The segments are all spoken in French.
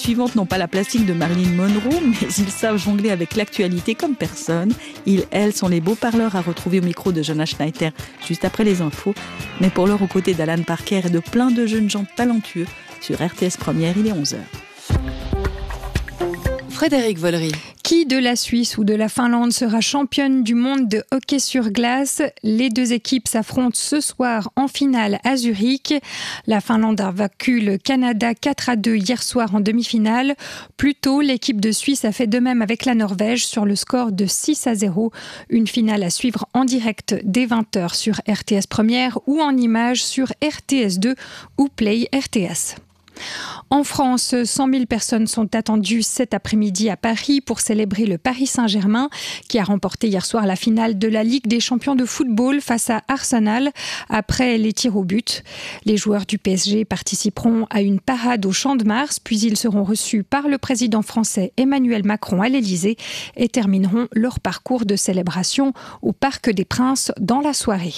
Suivantes n'ont pas la plastique de Marilyn Monroe, mais ils savent jongler avec l'actualité comme personne. Ils, elles, sont les beaux parleurs à retrouver au micro de Jonas Schneider juste après les infos. Mais pour l'heure, aux côtés d'Alan Parker et de plein de jeunes gens talentueux, sur RTS Première, il est 11h. Frédéric Vollery. Qui de la Suisse ou de la Finlande sera championne du monde de hockey sur glace ? Les deux équipes s'affrontent ce soir en finale à Zurich. La Finlande a vaincu le Canada 4-2 hier soir en demi-finale. Plus tôt, l'équipe de Suisse a fait de même avec la Norvège sur le score de 6-0. Une finale à suivre en direct dès 20h sur RTS Première ou en images sur RTS2 ou Play RTS. En France, 100 000 personnes sont attendues cet après-midi à Paris pour célébrer le Paris Saint-Germain qui a remporté hier soir la finale de la Ligue des champions de football face à Arsenal après les tirs au but. Les joueurs du PSG participeront à une parade au Champ de Mars, puis ils seront reçus par le président français Emmanuel Macron à l'Élysée et termineront leur parcours de célébration au Parc des Princes dans la soirée.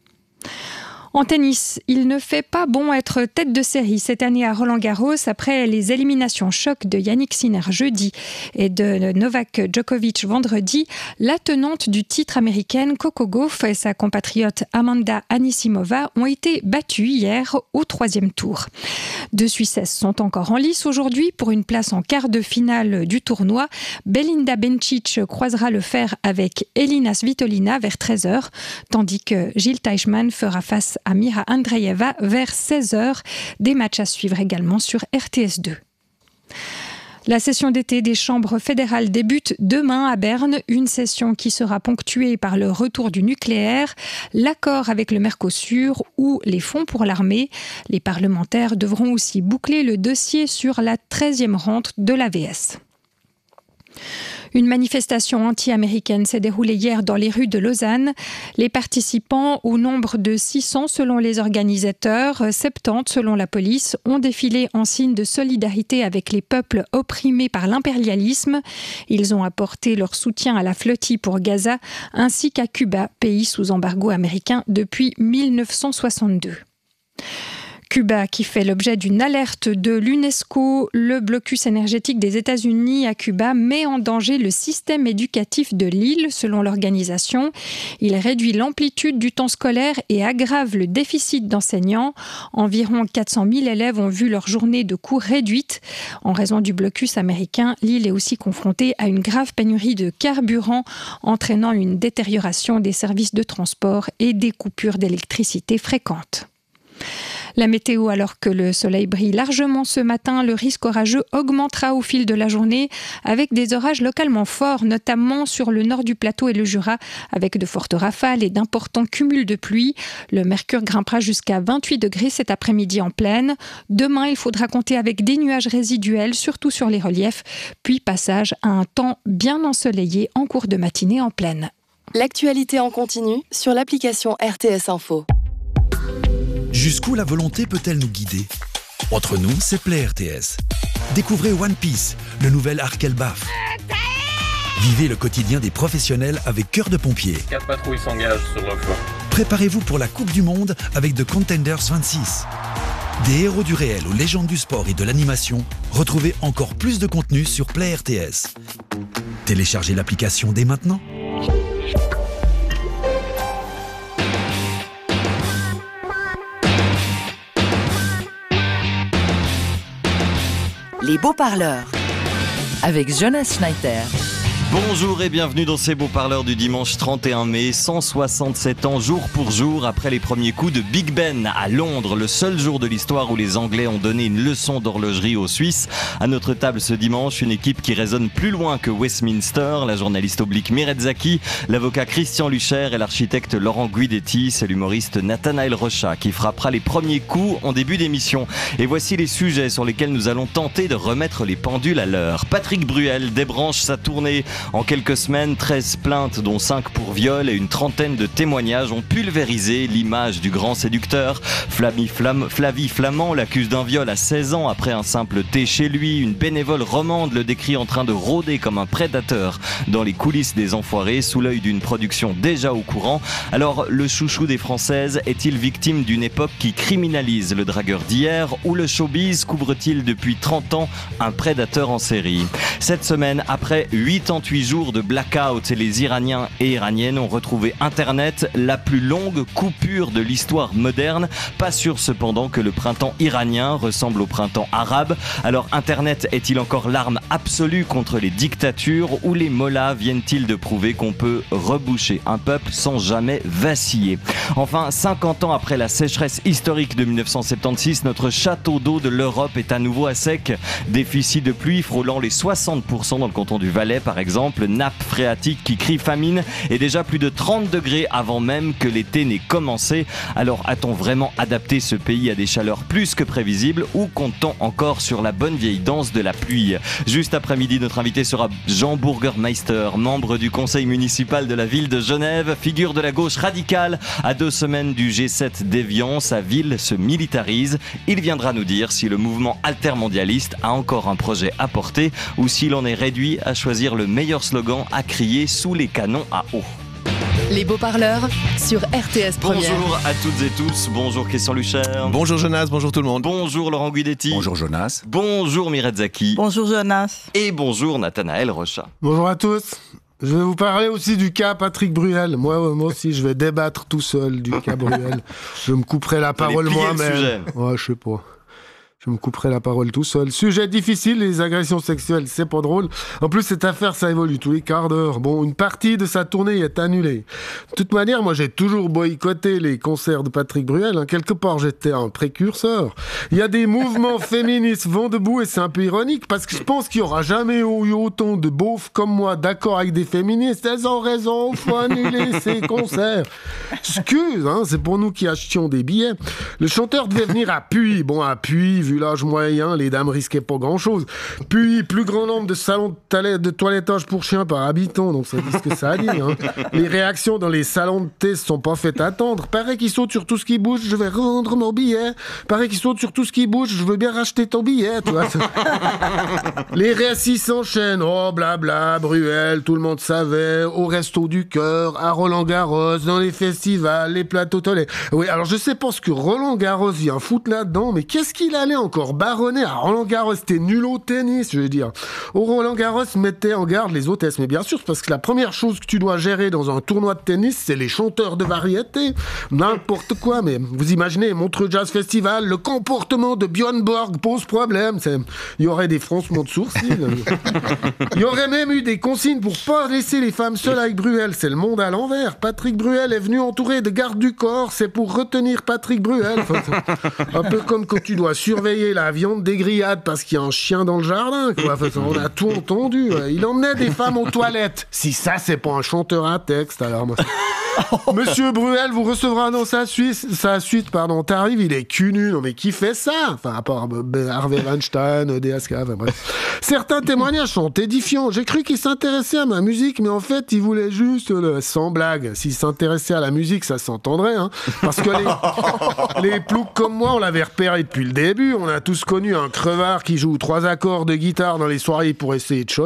En tennis, il ne fait pas bon être tête de série cette année à Roland-Garros après les éliminations choc de Jannik Sinner jeudi et de Novak Djokovic vendredi. La tenante du titre américaine Coco Gauff et sa compatriote Amanda Anisimova ont été battues hier au 3e tour. Deux Suissesses sont encore en lice aujourd'hui pour une place en quart de finale du tournoi. Belinda Bencic croisera le fer avec Elina Svitolina vers 13h, tandis que Jil Teichmann fera face à Mira Andreeva vers 16h. Des matchs à suivre également sur RTS2. La session d'été des chambres fédérales débute demain à Berne, une session qui sera ponctuée par le retour du nucléaire, l'accord avec le Mercosur ou les fonds pour l'armée. Les parlementaires devront aussi boucler le dossier sur la 13e rente de l'AVS. Une manifestation anti-américaine s'est déroulée hier dans les rues de Lausanne. Les participants, au nombre de 600 selon les organisateurs, 70 selon la police, ont défilé en signe de solidarité avec les peuples opprimés par l'impérialisme. Ils ont apporté leur soutien à la flottille pour Gaza ainsi qu'à Cuba, pays sous embargo américain depuis 1962. Cuba, qui fait l'objet d'une alerte de l'UNESCO, le blocus énergétique des États-Unis à Cuba met en danger le système éducatif de l'île, selon l'organisation. Il réduit l'amplitude du temps scolaire et aggrave le déficit d'enseignants. Environ 400 000 élèves ont vu leur journée de cours réduite. En raison du blocus américain, l'île est aussi confrontée à une grave pénurie de carburant, entraînant une détérioration des services de transport et des coupures d'électricité fréquentes. La météo, alors que le soleil brille largement ce matin, le risque orageux augmentera au fil de la journée avec des orages localement forts, notamment sur le nord du plateau et le Jura, avec de fortes rafales et d'importants cumuls de pluie. Le mercure grimpera jusqu'à 28 degrés cet après-midi en plaine. Demain, il faudra compter avec des nuages résiduels, surtout sur les reliefs, puis passage à un temps bien ensoleillé en cours de matinée en plaine. L'actualité en continu sur l'application RTS Info. Jusqu'où la volonté peut-elle nous guider ? Entre nous, c'est Play RTS. Découvrez One Piece, le nouvel arc Elbaf. Vivez le quotidien des professionnels avec Cœur de pompier. 4 patrouilles s'engagent sur le flanc. Préparez-vous pour la Coupe du Monde avec The Contenders 26. Des héros du réel aux légendes du sport et de l'animation, retrouvez encore plus de contenu sur Play RTS. Téléchargez l'application dès maintenant. Les beaux parleurs avec Jonas Schneider. Bonjour et bienvenue dans ces beaux parleurs du dimanche 31 mai, 167 ans jour pour jour après les premiers coups de Big Ben à Londres, le seul jour de l'histoire où les Anglais ont donné une leçon d'horlogerie aux Suisses. À notre table ce dimanche, une équipe qui résonne plus loin que Westminster, la journaliste oblique Mireille Zaki, l'avocat Christian Lucher et l'architecte Laurent Guidetti, c'est l'humoriste Nathanaël Rochat qui frappera les premiers coups en début d'émission. Et voici les sujets sur lesquels nous allons tenter de remettre les pendules à l'heure. Patrick Bruel débranche sa tournée En quelques semaines, 13 plaintes dont 5 pour viol et une trentaine de témoignages ont pulvérisé l'image du grand séducteur. Flavie Flamand l'accuse d'un viol à 16 ans après un simple thé chez lui. Une bénévole romande le décrit en train de rôder comme un prédateur dans les coulisses des Enfoirés sous l'œil d'une production déjà au courant. Alors, le chouchou des Françaises est-il victime d'une époque qui criminalise le dragueur d'hier ou le showbiz couvre-t-il depuis 30 ans un prédateur en série? Cette semaine, après 88 jours de blackout, les Iraniens et Iraniennes ont retrouvé Internet, la plus longue coupure de l'histoire moderne. Pas sûr cependant que le printemps iranien ressemble au printemps arabe. Alors Internet est-il encore l'arme absolue contre les dictatures ou les mollahs viennent-ils de prouver qu'on peut reboucher un peuple sans jamais vaciller? Enfin, 50 ans après la sécheresse historique de 1976, notre château d'eau de l'Europe est à nouveau à sec. Déficit de pluie frôlant les 60% dans le canton du Valais par exemple, nappe phréatique qui crie famine et déjà plus de 30 degrés avant même que l'été n'ait commencé. Alors a-t-on vraiment adapté ce pays à des chaleurs plus que prévisibles ou compte-t-on encore sur la bonne vieille danse de la pluie? Juste après-midi, notre invité sera Jean Burgermeister, membre du conseil municipal de la ville de Genève, figure de la gauche radicale. À 2 semaines du G7 d'Évian, sa ville se militarise. Il viendra nous dire si le mouvement altermondialiste a encore un projet à porter ou s'il en est réduit à choisir le meilleur slogan à crier sous les canons à eau. Les beaux-parleurs sur RTS Première. Bonjour à toutes et tous, bonjour Christian Lucher. Bonjour Jonas, bonjour tout le monde. Bonjour Laurent Guidetti. Bonjour Jonas. Bonjour Mireille Zaki. Bonjour Jonas. Et bonjour Nathanaël Rocha. Bonjour à tous. Je vais vous parler aussi du cas Patrick Bruel. Moi aussi, je vais débattre tout seul du cas Bruel. Je me couperai la parole moi-même. Ouais, je sais pas. Je me couperai la parole tout seul. Sujet difficile, les agressions sexuelles, c'est pas drôle. En plus, cette affaire, ça évolue tous les quarts d'heure. Bon, une partie de sa tournée est annulée. De toute manière, moi, j'ai toujours boycotté les concerts de Patrick Bruel. Quelque part, j'étais un précurseur. Il y a des mouvements féministes vont debout et c'est un peu ironique parce que je pense qu'il y aura jamais eu autant de beaufs comme moi d'accord avec des féministes. Elles ont raison, faut annuler ces concerts. Excuse, c'est pour nous qui achetions des billets. Le chanteur devait venir à Puy. Bon, à Puy, vu l'âge moyen, les dames risquaient pas grand-chose. Puis, plus grand nombre de salons de toilettage pour chiens par habitant, donc ça dit ce que ça a dit. Les réactions dans les salons de thé se sont pas faites attendre. Paraît qu'ils sautent sur tout ce qui bouge, je vais rendre mon billet. Paraît qu'ils sautent sur tout ce qui bouge, je veux bien racheter ton billet, toi. Les récits s'enchaînent. Oh, blabla, Bruel, tout le monde savait, au Resto du Cœur, à Roland-Garros, dans les festivals, les plateaux télé. Oui, alors je sais pas ce que Roland-Garros vient foutre là-dedans, mais qu'est-ce qu'il allait encore baronner à Roland-Garros? C'était nul au tennis, je veux dire. Au Roland-Garros, mettait en garde les hôtesses. Mais bien sûr, c'est parce que la première chose que tu dois gérer dans un tournoi de tennis, c'est les chanteurs de variété. N'importe quoi, mais vous imaginez, Montreux Jazz Festival, le comportement de Björn Borg pose problème. Il y aurait des froncements de sourcils. Il y aurait même eu des consignes pour pas laisser les femmes seules avec Bruel. C'est le monde à l'envers. Patrick Bruel est venu entouré de gardes du corps. C'est pour retenir Patrick Bruel. Un peu comme quand tu dois surveiller la viande des grillades parce qu'il y a un chien dans le jardin, quoi. On a tout entendu. Il emmenait des femmes aux toilettes. Si ça, c'est pas un chanteur à texte, alors moi... Monsieur Bruel vous recevra dans sa suite, t'arrives, il est cul nu. Non mais qui fait ça? Enfin, à part Harvey Weinstein, DSK, enfin bref. Certains témoignages sont édifiants. J'ai cru qu'il s'intéressait à ma musique, mais en fait, il voulait juste, sans blague, s'il s'intéressait à la musique, ça s'entendrait, parce que les ploucs comme moi, on l'avait repéré depuis le début. On a tous connu un crevard qui joue 3 accords de guitare dans les soirées pour essayer de choper.